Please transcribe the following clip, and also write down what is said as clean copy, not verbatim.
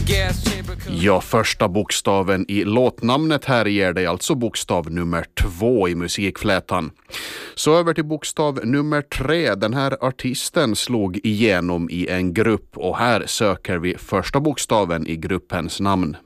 Ja, första bokstaven i låtnamnet här ger dig alltså bokstav nummer 2 i musikflätan. Så över till bokstav nummer 3. Den här artisten slog igenom i en grupp och här söker vi första bokstaven i gruppens namn.